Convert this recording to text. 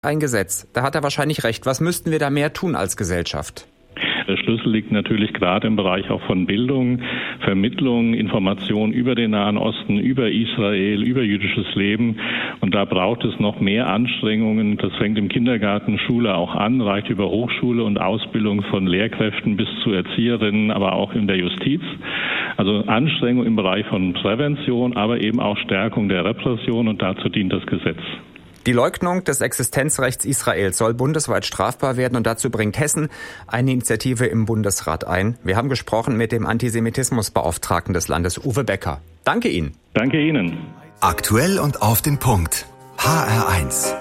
ein Gesetz. Da hat er wahrscheinlich recht. Was müssten wir da mehr tun als Gesellschaft? Der Schlüssel liegt natürlich gerade im Bereich auch von Bildung, Vermittlung, Information über den Nahen Osten, über Israel, über jüdisches Leben. Und da braucht es noch mehr Anstrengungen. Das fängt im Kindergarten, Schule auch an, reicht über Hochschule und Ausbildung von Lehrkräften bis zu Erzieherinnen, aber auch in der Justiz. Also Anstrengung im Bereich von Prävention, aber eben auch Stärkung der Repression, und dazu dient das Gesetz. Die Leugnung des Existenzrechts Israels soll bundesweit strafbar werden, und dazu bringt Hessen eine Initiative im Bundesrat ein. Wir haben gesprochen mit dem Antisemitismusbeauftragten des Landes, Uwe Becker. Danke Ihnen. Danke Ihnen. Aktuell und auf den Punkt. HR1.